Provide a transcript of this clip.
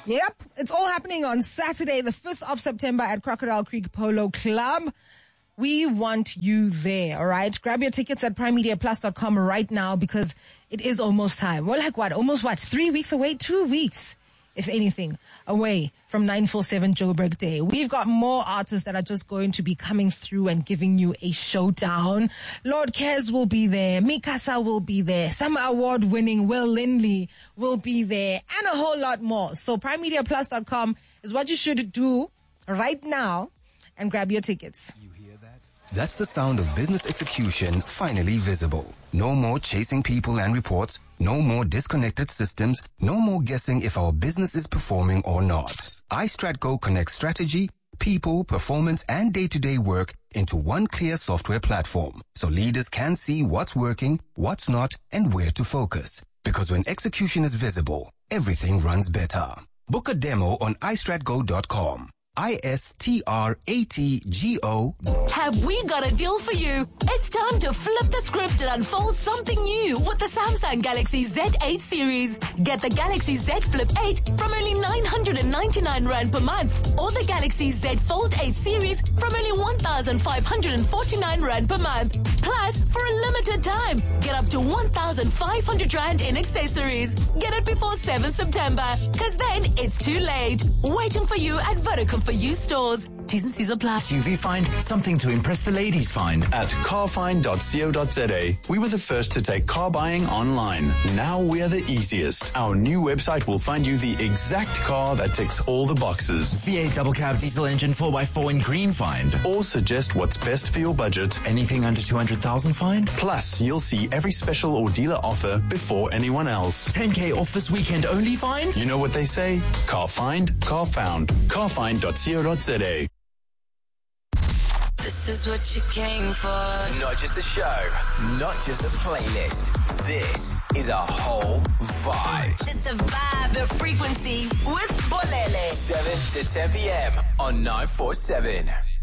Yep, it's all happening on Saturday, the 5th of September at Crocodile Creek Polo Club. We want you there, all right? Grab your tickets at primemediaplus.com right now because it is almost time. We're like almost 3 weeks away? 2 weeks, if anything, away from 947 Joburg Day. We've got more artists that are just going to be coming through and giving you a showdown. Lord Kez will be there. Mikasa will be there. Some award-winning Will Lindley will be there and a whole lot more. So primemediaplus.com is what you should do right now and grab your tickets. That's the sound of business execution finally visible. No more chasing people and reports. No more disconnected systems. No more guessing if our business is performing or not. iStratGo connects strategy, people, performance, and day-to-day work into one clear software platform. So leaders can see what's working, what's not, and where to focus. Because when execution is visible, everything runs better. Book a demo on iStratGo.com. iStratgo. Have we got a deal for you? It's time to flip the script and unfold something new with the Samsung Galaxy Z8 series. Get the Galaxy Z Flip 8 from only 999 Rand per month or the Galaxy Z Fold 8 series from only 1,549 Rand per month. Plus, for a limited time, get up to 1,500 Rand in accessories. Get it before 7 September, because then it's too late. Waiting for you at Vodacom for you stores. T's and C's apply. SUV Find, something to impress the ladies find. At carfind.co.za, we were the first to take car buying online. Now we're the easiest. Our new website will find you the exact car that ticks all the boxes. V8 double cab diesel engine 4x4 in green find. Or suggest what's best for your budget. Anything under 200,000 find. Plus, you'll see every special or dealer offer before anyone else. 10K off this weekend only find. You know what they say? Car find, car found. Carfind.co.za. This is what you came for. Not just a show, not just a playlist. This is a whole vibe. It's a vibe, a frequency with Bolele. 7 to 10 p.m. on 947.